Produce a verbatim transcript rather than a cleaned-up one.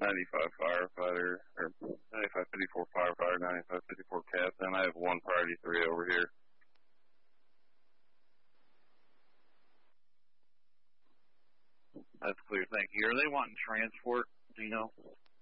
ninety-five firefighter, or ninety-five fifty-four firefighter, ninety-five fifty-four captain. I have one priority three over here. That's clear, thank you. Are they wanting transport, do you know?